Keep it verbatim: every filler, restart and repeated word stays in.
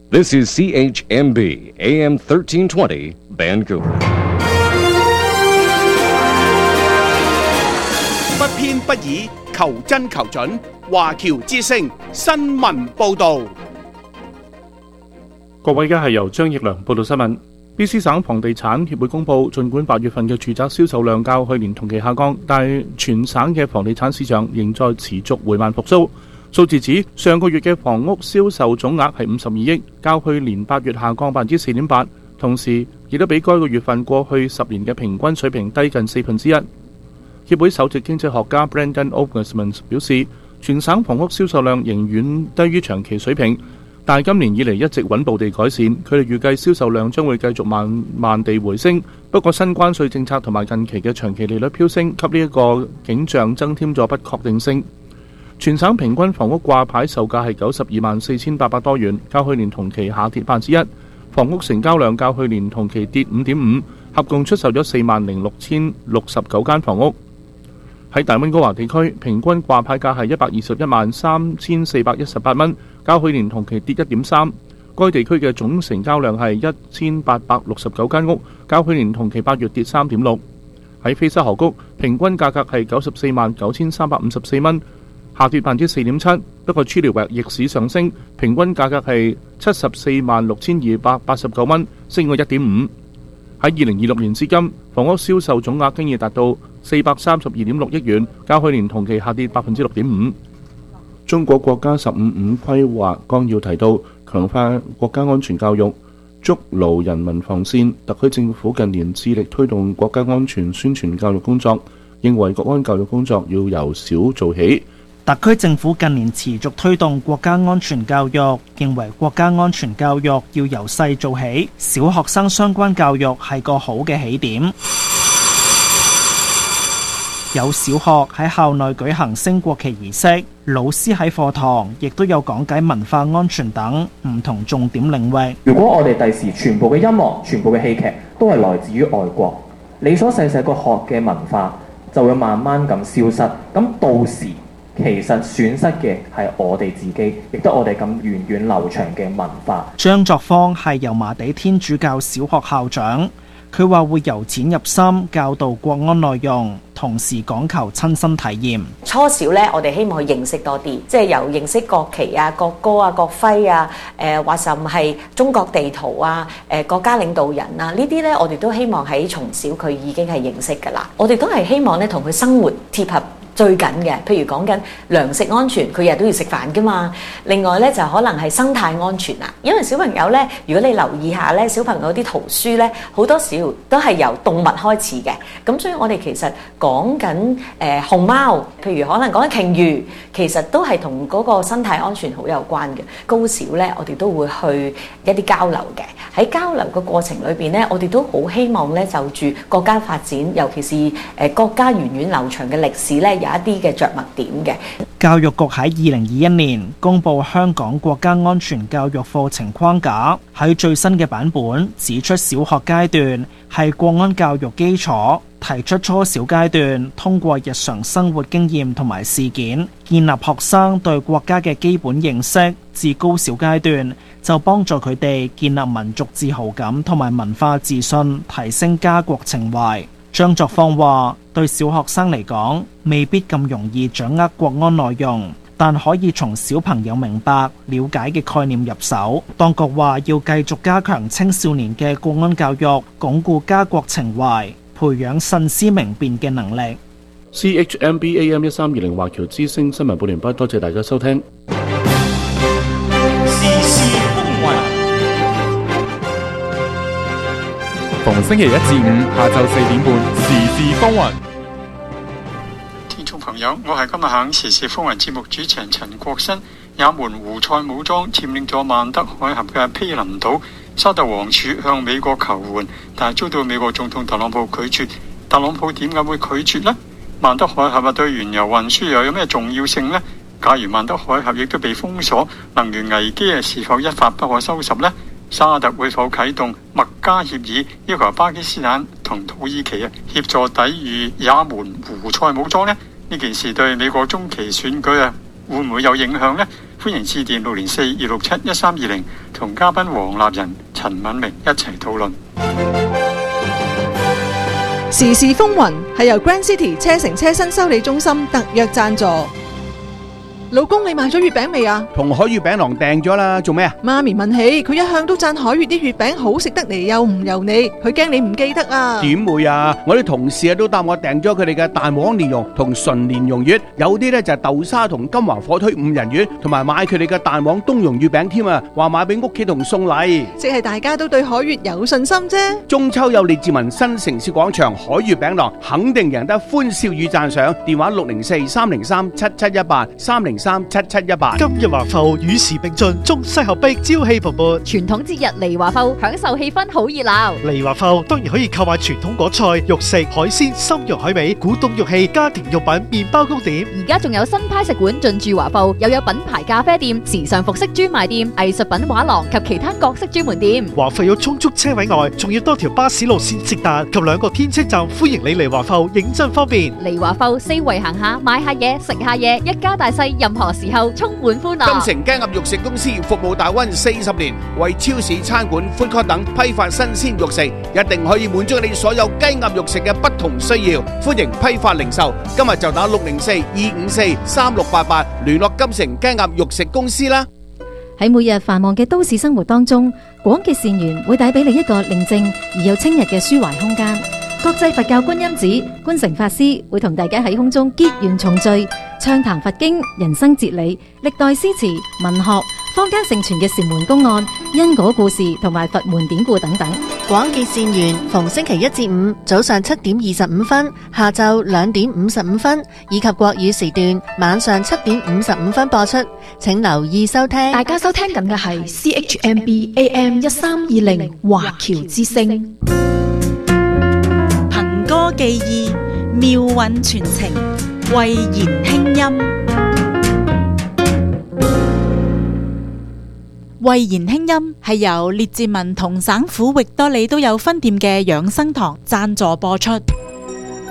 This is C H M B A M thirteen twenty Vancouver。 不偏不倚，求真求準。華僑之聲新聞報導。 各位，而家係由張奕良報道新聞。B C 省房地產協會公佈，儘管八月份嘅住宅銷售量較去年同期下降，但係全省嘅房地產市場仍在持續緩慢復甦。數字指上個月嘅房屋銷售總額係五十二億，較去年八月下降百分之四點八，同時亦都比該個月份過去十年嘅平均水平低近四分之一。協會首席經濟學家 Brendan Augustman 表示，全省房屋銷售量仍遠低於長期水平，但係今年以嚟一直穩步地改善。佢哋預計銷售量將會繼續慢慢地回升，不過新關稅政策同埋近期嘅長期利率飆升，給呢一個景象增添咗不確定性。全省平均房屋掛牌售價係九十二萬四千八百多元，較去年同期下跌百分之一。房屋成交量較去年同期跌五點五，合共出售咗四萬零六千六十九間房屋。喺大溫哥華地區，平均掛牌價係一百二十一萬三千四百一十八蚊，較去年同期跌一點三。該地區嘅總成交量係一千八百六十九間屋，較去年同期八月跌三點六。喺菲沙河谷，平均價格係九十四萬九千三百五十四蚊，下跌百分之四點七。不過 Chilliwack 逆市上升，平均價格係七十四萬六千二百八十九蚊，升過一點五。喺二零二六年至今，房屋銷售總額經已達到四百三十二點六億元，較去年同期下跌百分之六點五。中國國家十五五規劃綱要提到，強化國家安全教育，築牢人民防線。特區政府近年致力推動國家安全宣傳教育工作，認為國安教育工作要由小做起。 特區政府近年持續推動國家安全教育，認為國家安全教育要由細做起，小學生相關教育係個好嘅起點。有小學喺校內舉行升國旗儀式，老師喺課堂亦都有講解文化安全等唔同重點領域。 如果我哋第時全部嘅音樂、全部嘅戲劇都係來自於外國，你所細細個學嘅文化就會慢慢咁消失，咁到時其實損失嘅係我哋自己，亦都我哋咁源遠流長嘅文化。 張作芳係油麻地天主教小學校長，佢話會由淺入深教導國安內容，同時講求親身體驗。 初小咧，我哋希望去認識多啲，即係由認識國旗啊、國歌啊、國徽啊，誒或甚係中國地圖啊、誒國家領導人啊，呢啲咧我哋都希望喺從小佢已經係認識㗎啦。我哋都係希望咧同佢生活貼合。最緊嘅，譬如講緊糧食安全，佢日日都要食飯噶嘛。另外咧就可能係生態安全啊，因為小朋友咧，如果你留意下咧，小朋友啲圖書咧，好多時都係由動物開始嘅。咁所以我哋其實講緊誒熊貓，譬如可能講緊鯨魚，其實都係同嗰個生態安全好有關嘅。高小咧，我哋都會去一啲交流嘅。喺交流嘅過程裏邊咧，我哋都好希望咧就住國家發展，尤其是誒國家源遠流長嘅歷史咧，有一啲嘅着墨點嘅。 教育局喺二零二一年公布香港國家安全教育課程框架，喺最新嘅版本指出小學階段係國安教育基礎，提出初小階段通過日常生活經驗同埋事件，建立學生對國家嘅基本認識，至高小階段就幫助佢哋建立民族自豪感同埋文化自信，提升家國情懷。張作芳話：對小學生嚟講，未必咁容易掌握國安內容，但可以從小朋友明白、了解嘅概念入手。當局話要繼續加強青少年嘅國安教育，鞏固家國情懷，培養慎思明辨嘅能力。 C H M B A M 一三二零華僑之聲新聞報完畢，多謝大家收聽。 時事風雲， 逢星期一至五下晝四點半，時事風雲。 聽眾朋友，我係今日響時事風雲節目主持人陳國新。也門胡塞武裝佔領咗曼德海峽嘅毗鄰島，沙特王儲向美國求援，但係遭到美國總統特朗普拒絕。特朗普點解會拒絕呢？曼德海峽對原油運輸又有咩重要性呢？假如曼德海峽亦都被封鎖，能源危機是否一發不可收拾呢？沙特會否啟動麥加協議，要求巴基斯坦同土耳其啊協助抵禦也門胡塞武裝呢？呢件事對美國中期選舉啊會唔會有影響呢？ 歡迎致電六零四二六七一三二零，同嘉賓黃立仁、陳敏明一齊討論。 時事風雲係由 Grand City 車城車身修理中心特約贊助。老公，你買咗月餅未啊？ 同海月餅郎訂咗啦，做咩啊？ 媽咪問起，佢一向都讚海月啲月餅好食得嚟，又唔油膩，佢驚你唔記得啊。 點會啊？我啲同事啊都答我訂咗佢哋嘅蛋黃蓮蓉同純蓮蓉月，有啲呢就係豆沙同金華火腿五仁月，同埋買佢哋嘅蛋黃冬蓉月餅添啊，話買俾屋企同送禮。 即係大家都對海月有信心啫。 中秋有列治文新城市廣場海月餅郎，肯定贏得歡笑與讚賞。電話六零四三零三七七一八三零三七七一八。 今日華埠與時並進，中西合璧，朝氣蓬勃。 傳統節日嚟華埠，享受氣氛好熱鬧。 嚟華埠當然可以購買傳統果菜、肉食、海鮮、參茸海味、古董玉器、家庭用品、麵包糕點。 而家仲有新派食館進駐華埠，又有品牌咖啡店、時尚服飾專賣店、藝術品畫廊及其他各式專門店。 華埠有充足車位外，仲要多條巴士路線直達及兩個天車站，歡迎你嚟華埠，認真方便。 嚟華埠四圍行下，買下嘢，食下嘢，一家大細任何時候充滿歡樂。 金城雞鴨肉食公司服務大灣四十年，為超市、餐館、food court等批發新鮮肉食，一定可以滿足你所有雞鴨肉食嘅不同需要。歡迎批發零售，今日就打六零四二五四三六八八聯絡金城雞鴨肉食公司啦。 喺每日繁忙嘅都市生活當中，廣結善緣會帶俾你一個寧靜而又清逸嘅抒懷空間。國際佛教觀音寺觀誠法師會同大家喺空中結緣重聚，暢談佛經、人生哲理、歷代詩詞、文學、坊間盛傳嘅禪門公案、因果故事同埋佛門典故等等。 廣結善緣，逢星期一至五早上七點二十五分、下晝兩點五十五分，以及國語時段晚上七點五十五分播出，請留意收聽。 大家收聽緊嘅係 C H M B A M 一三二零華僑之聲。 憑歌寄意，妙韻傳情，慧言輕音。慧言輕音係由列治文同省府域多利都有分店嘅養生堂贊助播出。